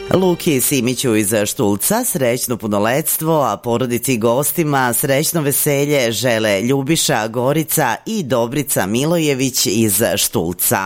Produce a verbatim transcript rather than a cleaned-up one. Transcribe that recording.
Luki Simiću iz Štulca srećno punoletstvo, a porodici i gostima srećno veselje žele Ljubiša, Gorica i Dobrica Milojević iz Štulca.